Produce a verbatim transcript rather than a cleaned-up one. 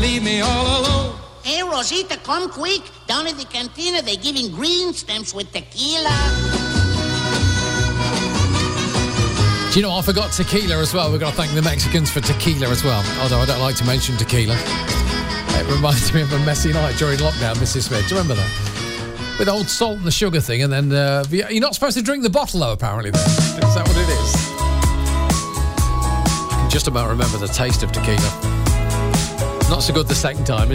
leave me all alone. Hey, Rosita, come quick. Down at the cantina, they're giving green stamps with tequila. Do you know, I forgot tequila as well. We've got to thank the Mexicans for tequila as well. Although I don't like to mention tequila. It reminds me of a messy night during lockdown, Missus Smith. Do you remember that? With the old salt and the sugar thing, and then uh, you're not supposed to drink the bottle, though, apparently. Then. Is that what it is? I can just about remember the taste of tequila. Not so good the second time, is it?